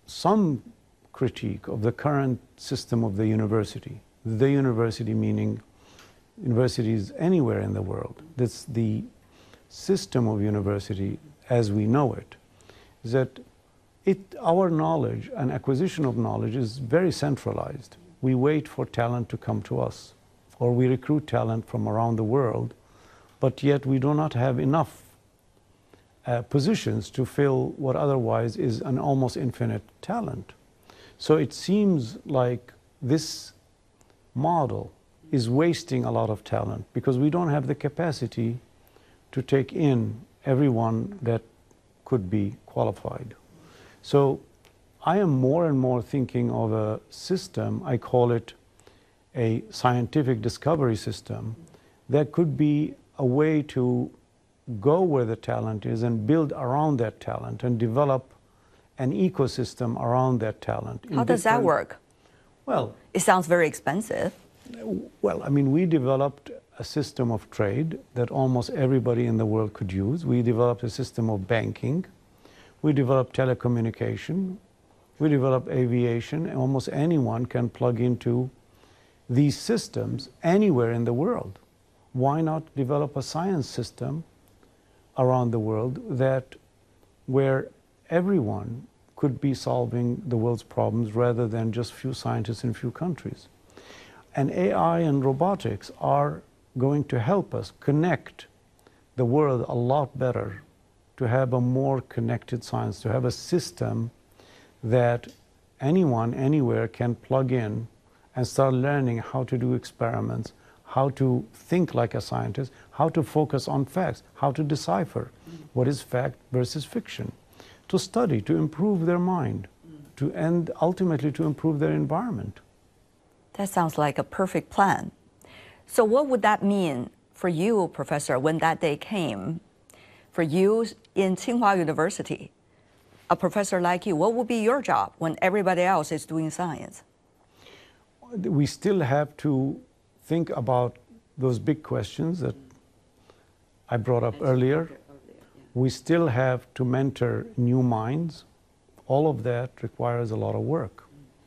some critique of the current system of the university meaning universities anywhere in the world. That's the system of university as we know it, is that our knowledge and acquisition of knowledge is very centralized. We wait for talent to come to us, or we recruit talent from around the world, but yet we do not have enough positions to fill what otherwise is an almost infinite talent. So it seems like this model is wasting a lot of talent because we don't have the capacity to take in everyone that could be qualified. So I am more and more thinking of a system, I call it a scientific discovery system, that could be a way to go where the talent is and build around that talent and develop an ecosystem around that talent. How does that work? Well, it sounds very expensive. Well, I mean, we developed a system of trade that almost everybody in the world could use. We developed a system of banking. We developed telecommunication. We developed aviation. And almost anyone can plug into these systems anywhere in the world. Why not develop a science system around the world where everyone could be solving the world's problems rather than just few scientists in few countries? And AI and robotics are going to help us connect the world a lot better, to have a more connected science, to have a system that anyone, anywhere can plug in and start learning how to do experiments, how to think like a scientist, how to focus on facts, how to decipher what is fact versus fiction, to study, to improve their mind, and ultimately to improve their environment. That sounds like a perfect plan. So what would that mean for you, Professor, when that day came? For you in Tsinghua University, a professor like you, what would be your job when everybody else is doing science? We still have to think about those big questions that I brought up earlier. We still have to mentor new minds. All of that requires a lot of work.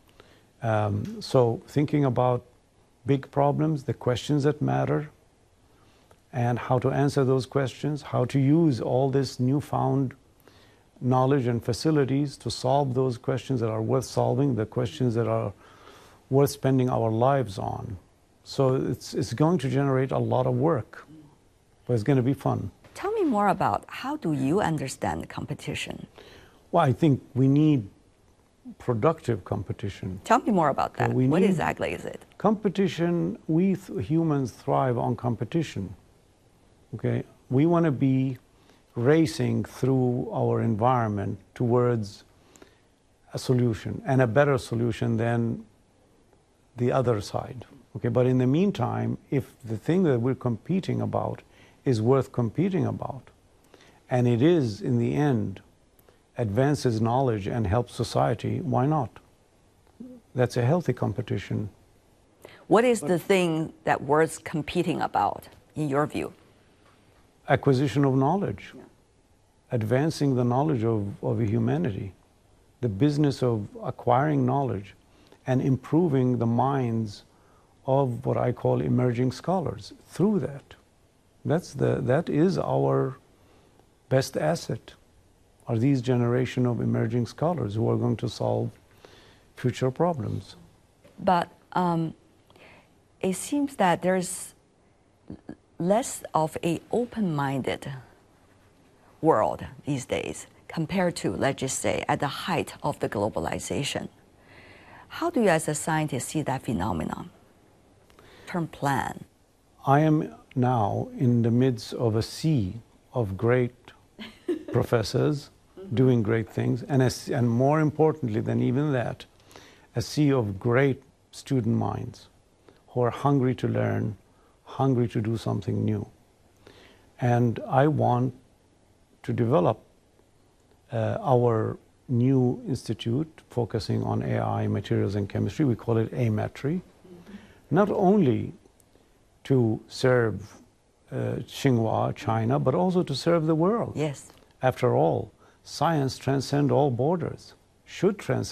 So thinking about big problems, the questions that matter, and how to answer those questions, how to use all this newfound knowledge and facilities to solve those questions that are worth solving, the questions that are worth spending our lives on. So it's going to generate a lot of work, but it's going to be fun. Tell me more about how do you understand competition? Well, I think we need productive competition. Tell me more about that. What exactly is it? Competition, we humans thrive on competition. Okay? We want to be racing through our environment towards a solution, and a better solution than the other side. Okay? But in the meantime, if the thing that we're competing about is worth competing about, and it is, in the end, advances knowledge and helps society, why not? That's a healthy competition. What is the thing that worth competing about, in your view? Acquisition of knowledge. Yeah. Advancing the knowledge of humanity. The business of acquiring knowledge and improving the minds of what I call emerging scholars through that. That is our best asset, are these generation of emerging scholars who are going to solve future problems. But it seems that there's less of an open-minded world these days compared to, let's just say, at the height of the globalization. How do you as a scientist see that phenomenon? Term plan. I am now in the midst of a sea of great professors doing great things, and more importantly than even that, a sea of great student minds who are hungry to learn, hungry to do something new. And I want to develop our new institute focusing on AI, materials, and chemistry. We call it AMETRI. Not only to serve Tsinghua, China, but also to serve the world. Yes. After all, science transcends all borders, should transcend